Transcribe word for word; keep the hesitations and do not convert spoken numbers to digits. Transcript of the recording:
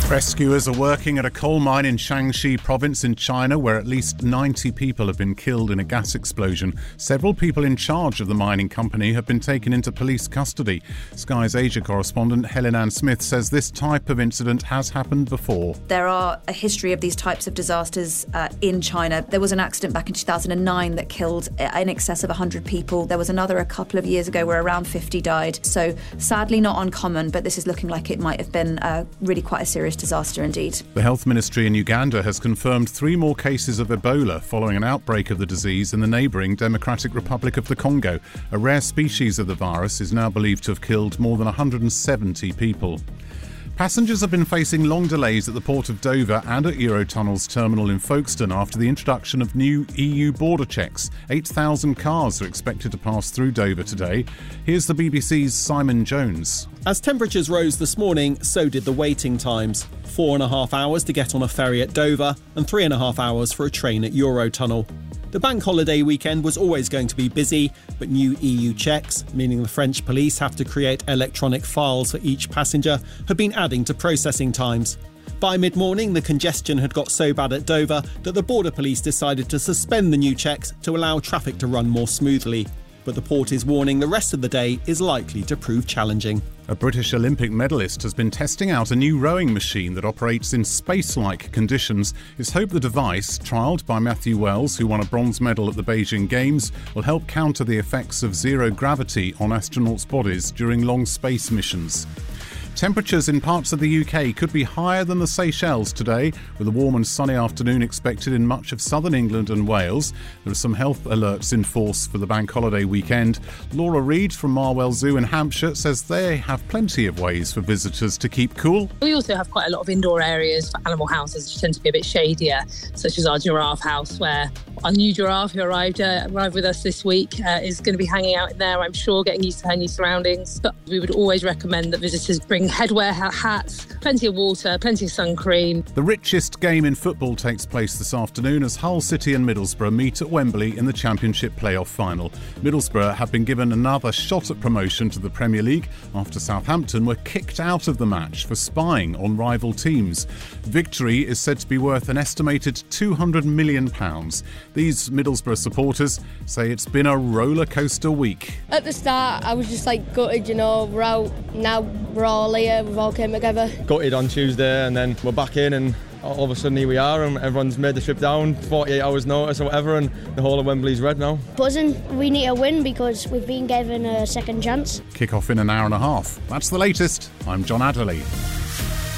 Rescuers are working at a coal mine in Shaanxi province in China where at least ninety people have been killed in a gas explosion. Several people in charge of the mining company have been taken into police custody. Sky's Asia correspondent Helen Ann Smith says this type of incident has happened before. There are a history of these types of disasters uh, in China. There was an accident back in two thousand nine that killed in excess of one hundred people. There was another a couple of years ago where around fifty died. So sadly not uncommon, but this is looking like it might have been uh, really quite a serious disaster indeed. The health ministry in Uganda has confirmed three more cases of Ebola following an outbreak of the disease in the neighbouring Democratic Republic of the Congo. A rare species of the virus is now believed to have killed more than one hundred seventy people. Passengers have been facing long delays at the port of Dover and at Eurotunnel's terminal in Folkestone after the introduction of new E U border checks. eight thousand cars are expected to pass through Dover today. Here's the B B C's Simon Jones. As temperatures rose this morning, so did the waiting times. Four and a half hours to get on a ferry at Dover and three and a half hours for a train at Eurotunnel. The bank holiday weekend was always going to be busy, but new E U checks, meaning the French police have to create electronic files for each passenger, have been adding to processing times. By mid-morning, the congestion had got so bad at Dover that the border police decided to suspend the new checks to allow traffic to run more smoothly. But the port is warning the rest of the day is likely to prove challenging. A British Olympic medalist has been testing out a new rowing machine that operates in space-like conditions. It's hoped the device, trialled by Matthew Wells, who won a bronze medal at the Beijing Games, will help counter the effects of zero gravity on astronauts' bodies during long space missions. Temperatures in parts of the U K could be higher than the Seychelles today, with a warm and sunny afternoon expected in much of southern England and Wales. There are some health alerts in force for the bank holiday weekend. Laura Reid from Marwell Zoo in Hampshire says they have plenty of ways for visitors to keep cool. We also have quite a lot of indoor areas for animal houses which tend to be a bit shadier, such as our giraffe house, where our new giraffe who arrived, uh, arrived with us this week uh, is going to be hanging out in there, I'm sure, getting used to her new surroundings. But we would always recommend that visitors bring headwear, hats, plenty of water, plenty of sun cream. The richest game in football takes place this afternoon as Hull City and Middlesbrough meet at Wembley in the Championship playoff final. Middlesbrough have been given another shot at promotion to the Premier League after Southampton were kicked out of the match for spying on rival teams. Victory is said to be worth an estimated two hundred million pounds. These Middlesbrough supporters say it's been a roller coaster week. At the start, I was just like gutted, you know, we're out, now we're all here, we've all came together. Gutted on Tuesday and then we're back in and all of a sudden here we are and everyone's made the trip down, forty-eight hours notice or whatever, and the whole of Wembley's red now. Buzzing, we need a win because we've been given a second chance. Kick off in an hour and a half. That's the latest. I'm John Adderley.